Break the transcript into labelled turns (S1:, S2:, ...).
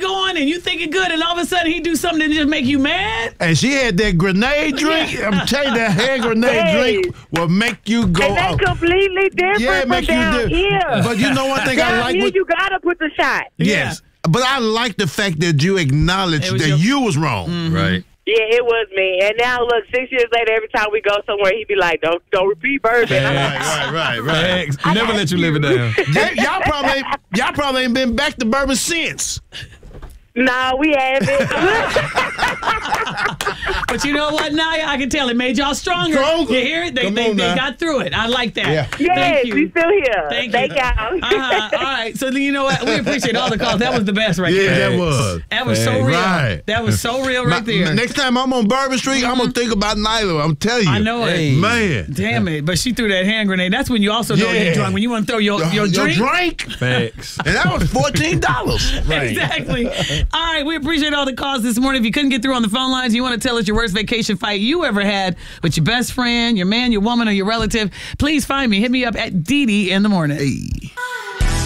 S1: going and you thinking good, and all of a sudden he do something that just make you mad.
S2: And she had that grenade drink. I'm telling you, that hand grenade drink will make you go.
S3: And that's completely different from down here.
S2: But you know one thing I like?
S3: Down here, you gotta put the shot.
S2: Yes. But I like the fact that you acknowledged that you was wrong.
S1: Mm-hmm.
S4: Right.
S3: Yeah, it was me. And now, look, 6 years later, every time we go somewhere, he be like, don't repeat bourbon.
S2: Right.
S4: Never let you live it down.
S2: Y'all probably ain't been back to bourbon since.
S3: No, we haven't.
S1: But you know what, Naya? I can tell it made y'all stronger. You hear it? They got through it. I like that.
S2: Yeah.
S3: Yes,
S1: Thank you.
S3: we still here.
S1: Thank
S3: y'all.
S1: All right. So you know what? We appreciate all the calls. That was the best right there.
S2: Yeah, that was.
S1: That was so real.
S2: Right.
S1: That was so real right there.
S2: Next time I'm on Bourbon Street, I'm going to think about Nyla. I'm telling you.
S1: I know it.
S2: Man.
S1: Damn it. But she threw that hand grenade. That's when you also know you're drunk. When you want to throw your drink.
S4: Facts.
S2: And that was $14.
S1: Right. Exactly. All right. We appreciate all the calls this morning. If you couldn't get through on the phone lines, you want to tell us your worst vacation fight you ever had with your best friend, your man, your woman, or your relative, please find me. Hit me up at Dee Dee in the morning.
S2: Hey.